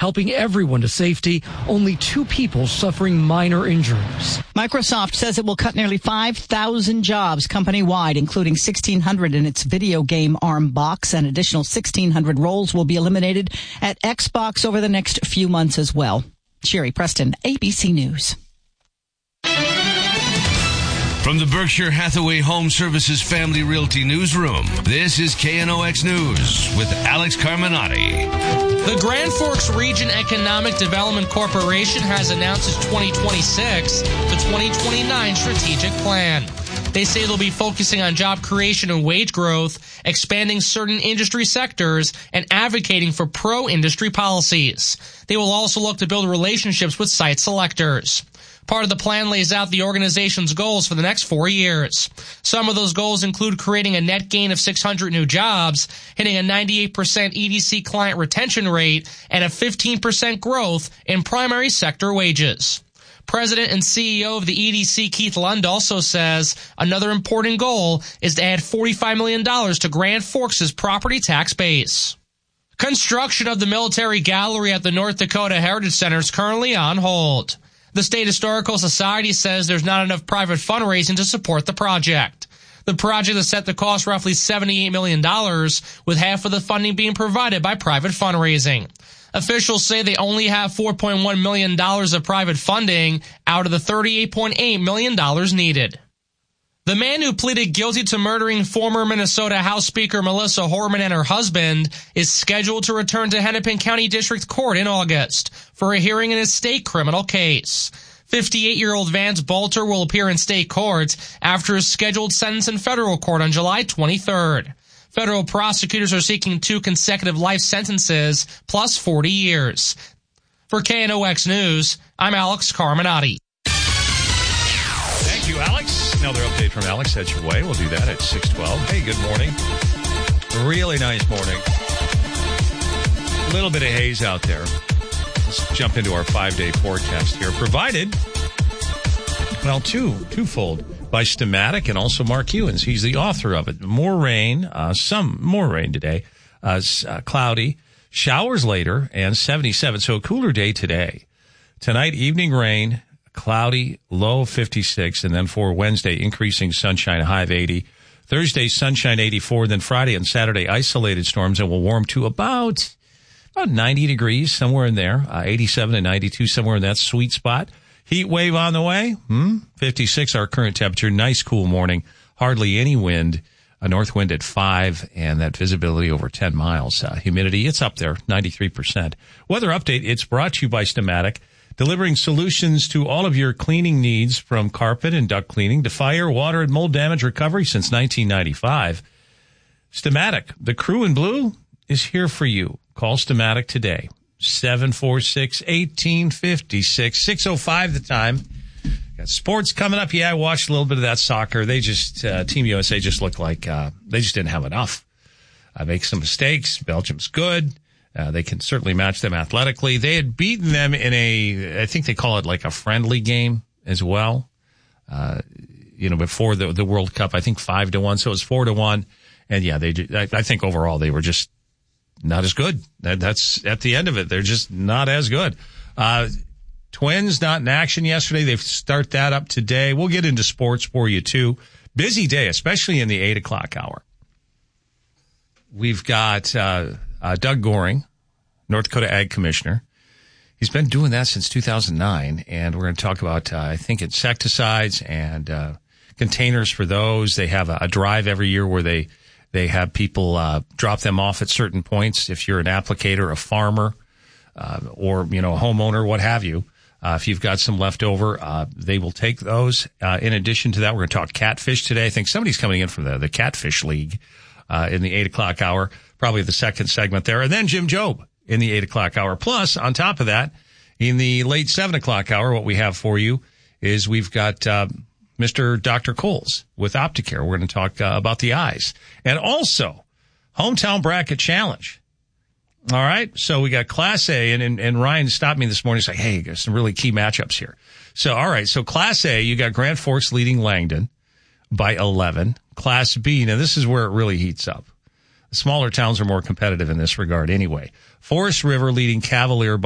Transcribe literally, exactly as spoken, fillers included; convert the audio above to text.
helping everyone to safety, only two people suffering minor injuries. Microsoft says it will cut nearly five thousand jobs company-wide, including sixteen hundred in its video game ARM box. An additional sixteen hundred roles will be eliminated at Xbox over the next few months as well. Sherry Preston, A B C News. From the Berkshire Hathaway Home Services Family Realty Newsroom, this is K N O X News with Alex Carminati. The Grand Forks Region Economic Development Corporation has announced its twenty twenty-six to twenty twenty-nine strategic plan. They say they'll be focusing on job creation and wage growth, expanding certain industry sectors, and advocating for pro-industry policies. They will also look to build relationships with site selectors. Part of the plan lays out the organization's goals for the next four years. Some of those goals include creating a net gain of six hundred new jobs, hitting a ninety-eight percent E D C client retention rate, and a fifteen percent growth in primary sector wages. President and C E O of the E D C, Keith Lund, also says another important goal is to add forty-five million dollars to Grand Forks' property tax base. Construction of the military gallery at the North Dakota Heritage Center is currently on hold. The State Historical Society says there's not enough private fundraising to support the project. The project is set to cost roughly seventy-eight million dollars, with half of the funding being provided by private fundraising. Officials say they only have four point one million dollars of private funding out of the thirty-eight point eight million dollars needed. The man who pleaded guilty to murdering former Minnesota House Speaker Melissa Hortman and her husband is scheduled to return to Hennepin County District Court in August for a hearing in his state criminal case. fifty-eight-year-old Vance Bolter will appear in state court after his scheduled sentence in federal court on July twenty-third. Federal prosecutors are seeking two consecutive life sentences plus forty years. For K N O X News, I'm Alex Carminati. Thank you, Alex. Another update from Alex. That's your way. We'll do that at six twelve. Hey, good morning. Really nice morning. A little bit of haze out there. Let's jump into our five-day forecast here. Provided, well, two, twofold, by Stamatic and also Mark Ewins. He's the author of it. More rain, uh, some more rain today, uh, uh, cloudy, showers later, and seventy-seven. So a cooler day today. Tonight, evening rain, cloudy, low of fifty-six, and then for Wednesday, increasing sunshine, high of eighty. Thursday, sunshine, eighty-four. Then Friday and Saturday, isolated storms, and will warm to about about ninety degrees, somewhere in there, uh, eighty-seven and ninety-two, somewhere in that sweet spot. Heat wave on the way, hmm? fifty-six, our current temperature. Nice, cool morning. Hardly any wind. A north wind at five, and that visibility over ten miles. Uh, humidity, it's up there, ninety-three percent. Weather update, it's brought to you by Stamatic, delivering solutions to all of your cleaning needs, from carpet and duct cleaning to fire, water, and mold damage recovery since nineteen ninety-five. Stamatic, the crew in blue, is here for you. Call Stamatic today, seven four six, one eight five six, six oh five the time. Got sports coming up. Yeah, I watched a little bit of that soccer. They just, uh, Team U S A just looked like uh, they just didn't have enough. Uh, make some mistakes. Belgium's good. Uh, they can certainly match them athletically. They had beaten them in a, I think they call it like a friendly game as well. Uh, you know, before the, the World Cup, I think five to one. So it was four to one. And yeah, they, I, I think overall they were just not as good. That, that's at the end of it. They're just not as good. Uh, Twins not in action yesterday. They start that up today. We'll get into sports for you too. Busy day, especially in the eight o'clock hour. We've got, uh, Uh, Doug Goring, North Dakota Ag Commissioner. He's been doing that since two thousand nine, and we're going to talk about, uh, I think, insecticides and uh, containers for those. They have a, a drive every year where they they have people uh, drop them off at certain points. If you're an applicator, a farmer, uh, or you know, a homeowner, what have you, uh, if you've got some left over, uh, they will take those. Uh, in addition to that, we're going to talk catfish today. I think somebody's coming in from the the Catfish League uh, in the eight o'clock hour. Probably the second segment there. And then Jim Jobe in the eight o'clock hour. Plus, on top of that, in the late seven o'clock hour, what we have for you is we've got uh, Mister Doctor Coles with Opticare. We're going to talk uh, about the eyes. And also, Hometown Bracket Challenge. All right? So we got Class A, and, and, and Ryan stopped me this morning and said, hey, there's some really key matchups here. So, all right, so Class A, you got Grand Forks leading Langdon by eleven. Class B, now this is where it really heats up. The smaller towns are more competitive in this regard anyway. Forest River leading Cavalier by